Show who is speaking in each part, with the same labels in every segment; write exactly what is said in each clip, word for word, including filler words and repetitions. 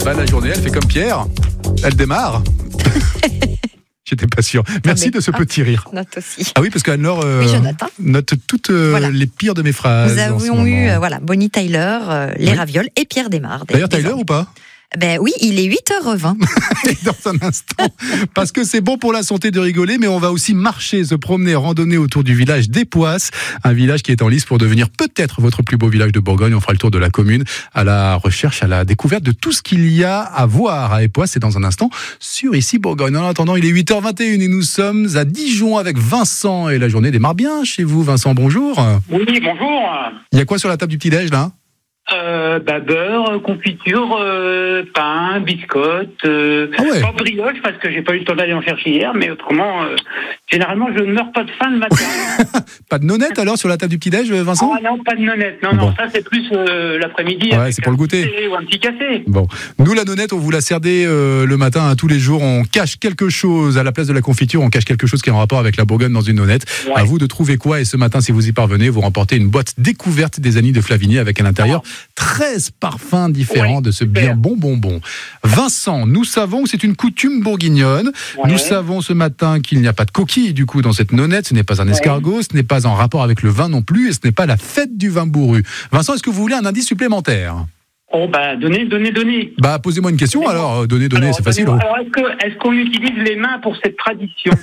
Speaker 1: Bah, la journée, elle fait comme Pierre. Elle démarre. J'étais pas sûr. Merci de ce petit rire.
Speaker 2: Note aussi.
Speaker 1: Ah oui, parce qu'Anne-Laure euh,
Speaker 2: oui, je note, hein.
Speaker 1: note toutes euh,
Speaker 2: voilà.
Speaker 1: les pires de mes phrases.
Speaker 2: Nous avions eu euh, voilà, Bonnie Tyler, euh, les oui. ravioles et Pierre Desmar.
Speaker 1: D'ailleurs, Tyler ou pas?
Speaker 2: Ben oui, il est huit heures vingt.
Speaker 1: Dans un instant, parce que c'est bon pour la santé de rigoler, mais on va aussi marcher, se promener, randonner autour du village d'Époisses, un village qui est en lice pour devenir peut-être votre plus beau village de Bourgogne. On fera le tour de la commune à la recherche, à la découverte de tout ce qu'il y a à voir à Époisses. C'est dans un instant sur Ici Bourgogne. En attendant, il est huit heures vingt et une et nous sommes à Dijon avec Vincent et la journée démarre bien chez vous. Vincent, bonjour.
Speaker 3: Oui, bonjour.
Speaker 1: Il y a quoi sur la table du petit-déj là?
Speaker 3: Euh, bah, beurre, confiture, euh, pain, biscotte, euh,
Speaker 1: ah ouais.
Speaker 3: pas brioche parce que j'ai pas eu le temps d'aller en chercher hier, mais autrement, euh, généralement je ne meurs pas de faim le matin.
Speaker 1: Pas de nonnette alors sur la table du petit-déj, Vincent?
Speaker 3: Ah non, pas de nonnette, non, bon. non, ça c'est plus euh, l'après-midi.
Speaker 1: Ouais, c'est pour le goûter.
Speaker 3: Ou un petit café.
Speaker 1: Bon, nous la nonnette, on vous la serdait euh, le matin, hein, tous les jours, on cache quelque chose à la place de la confiture, on cache quelque chose qui est en rapport avec la Bourgogne dans une nonnette. Ouais. À vous de trouver quoi, et ce matin, si vous y parvenez, vous remportez une boîte découverte des Annies de Flavigny avec à l'intérieur treize parfums différents ouais, de ce bien bon bonbon. Vincent, nous savons que c'est une coutume bourguignonne. Ouais. Nous savons ce matin qu'il n'y a pas de coquille du coup dans cette nonnette. Ce n'est pas un escargot, ouais. ce n'est pas en rapport avec le vin non plus, et ce n'est pas la fête du vin bourru. Vincent, est-ce que vous voulez un indice supplémentaire?
Speaker 3: Oh bah donnez, donnez, donnez.
Speaker 1: Bah posez-moi une question donnez alors. Donnez, donnez, alors, c'est facile.
Speaker 3: Alors est-ce que est-ce qu'on utilise les mains pour cette tradition?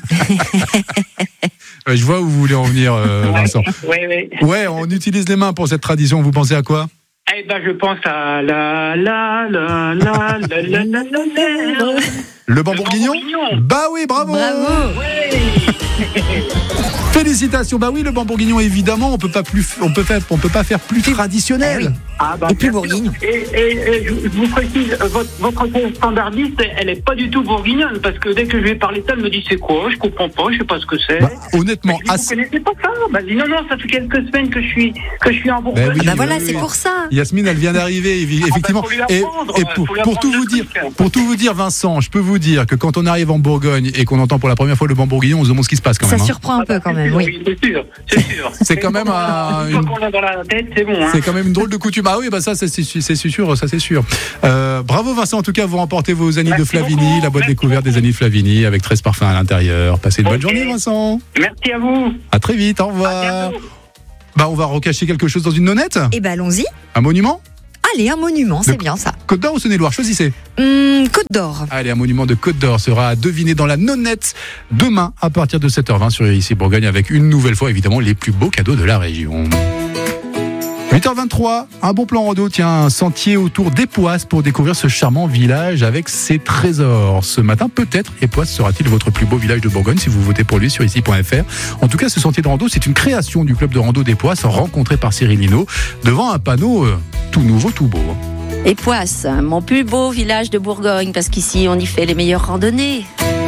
Speaker 1: Je vois où vous voulez en venir, euh, Vincent.
Speaker 3: Oui, oui.
Speaker 1: Ouais, on utilise les mains pour cette tradition. Vous pensez à quoi?
Speaker 3: Eh ben, je pense à la la la la la la la la.
Speaker 1: Le Bambourguignon? Bah oui, bravo.
Speaker 2: Bravo.
Speaker 3: Oui.
Speaker 1: Félicitations. Bah oui, le Bambourguignon, évidemment, on peut pas plus, on peut faire, on peut pas faire plus traditionnel.
Speaker 2: Ah oui.
Speaker 3: Ah bah,
Speaker 2: et plus bourguignon.
Speaker 3: Et, et, et je vous précise, votre, votre standardiste, elle est pas du tout bourguignonne, parce que dès que je vais parler de ça, elle me dit c'est quoi? Je comprends pas, je sais pas ce que c'est.
Speaker 1: Bah, honnêtement,
Speaker 3: bah, vous connaissez pas ça? Bah, dis, non, non, ça fait quelques semaines que je suis, que je suis en Bourgogne.
Speaker 1: Bah, oui,
Speaker 2: bah voilà,
Speaker 1: oui,
Speaker 2: c'est
Speaker 1: oui.
Speaker 2: pour ça.
Speaker 1: Yasmine, elle vient d'arriver, effectivement.
Speaker 3: Ah bah,
Speaker 1: et, et pour, pour tout vous dire, pour tout vous dire, Vincent, je peux vous dire que quand on arrive en Bourgogne et qu'on entend pour la première fois le Bambourguignon, on se demande ce qui se passe quand
Speaker 2: ça
Speaker 1: même.
Speaker 2: Ça surprend
Speaker 1: hein.
Speaker 2: un peu quand même, oui.
Speaker 3: C'est sûr, c'est sûr.
Speaker 1: C'est quand même un.
Speaker 3: Une fois qu'on l'a dans la tête, c'est bon. Hein.
Speaker 1: C'est quand même une drôle de coutume. Ah oui, bah ça, c'est, c'est, c'est sûr, ça c'est sûr. Euh, bravo Vincent, en tout cas, vous remportez vos Annies de Flavigny, beaucoup. La boîte Merci découverte beaucoup. Des Annies de Flavigny avec treize parfums à l'intérieur. Passez une okay. bonne journée, Vincent.
Speaker 3: Merci à vous.
Speaker 1: À très vite, au revoir. Bah, on va recacher quelque chose dans une nonnette.
Speaker 2: Eh ben, allons-y.
Speaker 1: Un monument?
Speaker 2: Allez, un monument, c'est de bien ça.
Speaker 1: Côte d'Or ou Saône-et-Loire, choisissez.
Speaker 2: Hum, Côte d'Or.
Speaker 1: Allez, un monument de Côte d'Or sera à deviner dans la nonnette demain à partir de sept heures vingt sur Ici Bourgogne avec une nouvelle fois évidemment les plus beaux cadeaux de la région. huit heures vingt-trois, un bon plan rando, tiens, un sentier autour d'Époisses pour découvrir ce charmant village avec ses trésors. Ce matin, peut-être, Époisses sera-t-il votre plus beau village de Bourgogne si vous votez pour lui sur ici point f r. En tout cas, ce sentier de rando, c'est une création du club de rando d'Époisses rencontré par Cyril Hinault devant un panneau euh, tout nouveau, tout beau.
Speaker 4: Époisses, mon plus beau village de Bourgogne, parce qu'ici, on y fait les meilleures randonnées.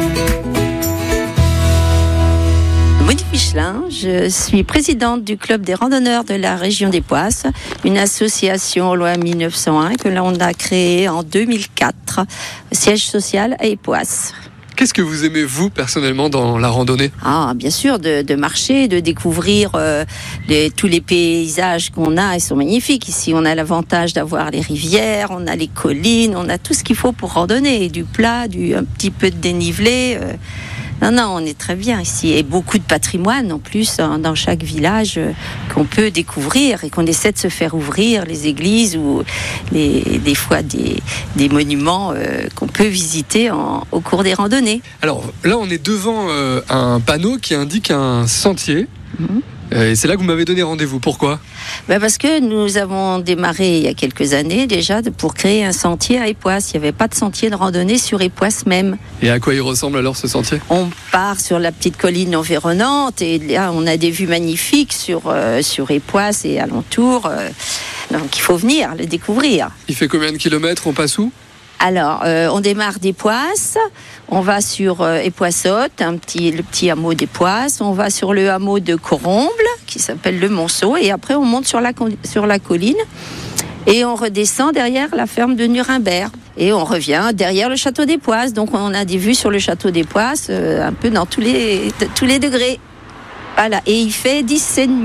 Speaker 4: Monique Michelin, je suis présidente du club des randonneurs de la région d'Époisses, une association loi mille neuf cent un que l'on a créée en deux mille quatre, siège social à Époisses.
Speaker 5: Qu'est-ce que vous aimez, vous, personnellement, dans la randonnée?
Speaker 4: Ah, bien sûr, de, de marcher, de découvrir euh, les, tous les paysages qu'on a. Ils sont magnifiques. Ici, on a l'avantage d'avoir les rivières, on a les collines, on a tout ce qu'il faut pour randonner. Du plat, du, un petit peu de dénivelé. Euh, Non, non, on est très bien ici. Et beaucoup de patrimoine en plus hein, dans chaque village euh, qu'on peut découvrir et qu'on essaie de se faire ouvrir, les églises ou les, des fois des, des monuments euh, qu'on peut visiter en, au cours des randonnées.
Speaker 5: Alors là, on est devant euh, un panneau qui indique un sentier. Mmh. Et c'est là que vous m'avez donné rendez-vous. Pourquoi ?
Speaker 4: Ben parce que nous avons démarré il y a quelques années déjà pour créer un sentier à Époisses. Il n'y avait pas de sentier de randonnée sur Époisses même.
Speaker 5: Et à quoi il ressemble alors ce sentier ?
Speaker 4: On part sur la petite colline environnante et là on a des vues magnifiques sur, euh, sur Époisses et alentours. Euh, donc il faut venir le découvrir.
Speaker 5: Il fait combien de kilomètres ? On passe où ?
Speaker 4: Alors, euh, on démarre d'Époisses, on va sur euh, Époissotte, un petit, le petit hameau d'Époisses, on va sur le hameau de Coromble, qui s'appelle le Monceau, et après on monte sur la, sur la colline, et on redescend derrière la ferme de Nuremberg, et on revient derrière le château d'Époisses, donc on a des vues sur le château d'Époisses, euh, un peu dans tous les, tous les degrés. Voilà, et il fait dix et demi.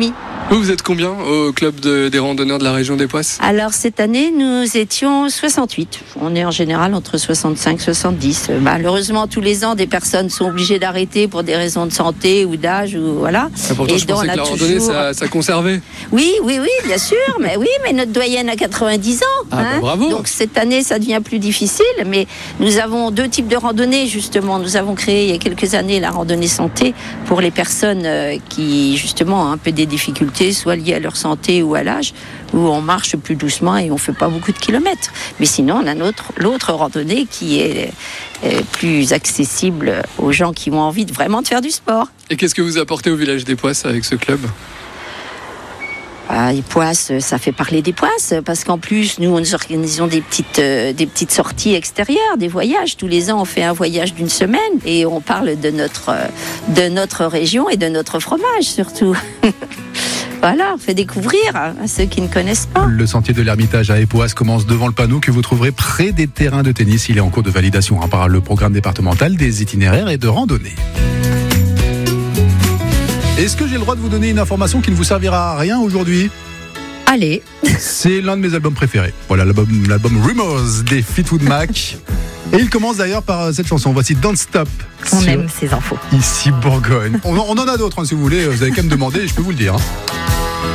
Speaker 5: Vous, vous êtes combien au club de, des randonneurs de la région des Poisses?
Speaker 4: Alors cette année, nous étions soixante-huit. On est en général entre soixante-cinq et soixante-dix. Malheureusement, tous les ans, des personnes sont obligées d'arrêter pour des raisons de santé ou d'âge. Ou, voilà.
Speaker 5: Et pourtant, et je pensais que la randonnée, toujours... ça, ça conservait.
Speaker 4: Oui, oui, oui, bien sûr. mais oui, mais notre doyenne a quatre-vingt-dix ans.
Speaker 5: Ah,
Speaker 4: hein.
Speaker 5: bah, bravo.
Speaker 4: Donc cette année, ça devient plus difficile. Mais nous avons deux types de randonnées, justement. Nous avons créé il y a quelques années la randonnée santé pour les personnes qui, justement, ont un peu des difficultés, soit liées à leur santé ou à l'âge, où on marche plus doucement et on fait pas beaucoup de kilomètres. Mais sinon, on a notre, l'autre randonnée qui est, est plus accessible aux gens qui ont envie de, vraiment de faire du sport.
Speaker 5: Et qu'est-ce que vous apportez au village des Poisses avec ce club ?
Speaker 4: Ah, les Poisses, ça fait parler des Poisses, parce qu'en plus, nous, nous organisons des petites, euh, des petites sorties extérieures, des voyages. Tous les ans, on fait un voyage d'une semaine et on parle de notre, euh, de notre région et de notre fromage, surtout. Voilà, on fait découvrir à ceux qui ne connaissent pas.
Speaker 1: Le sentier de l'Ermitage à Époisse commence devant le panneau que vous trouverez près des terrains de tennis. Il est en cours de validation hein, par le programme départemental des itinéraires et de randonnée. Est-ce que j'ai le droit de vous donner une information qui ne vous servira à rien aujourd'hui ?
Speaker 2: Allez.
Speaker 1: C'est l'un de mes albums préférés. Voilà, l'album, l'album Rumors des Fleetwood Mac. Et il commence d'ailleurs par cette chanson. Voici Don't Stop.
Speaker 2: On aime ces infos.
Speaker 1: Ici Bourgogne. On, on en a d'autres hein, si vous voulez. Vous avez qu'à me demander et je peux vous le dire. Hein.